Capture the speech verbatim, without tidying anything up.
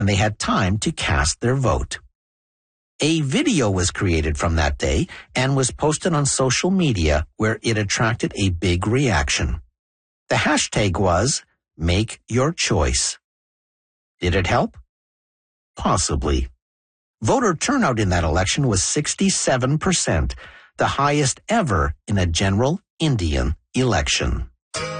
and they had time to cast their vote. A video was created from that day and was posted on social media where it attracted a big reaction. The hashtag was Make Your Choice. Did it help? Possibly. Voter turnout in that election was sixty-seven percent, the highest ever in a general Indian election.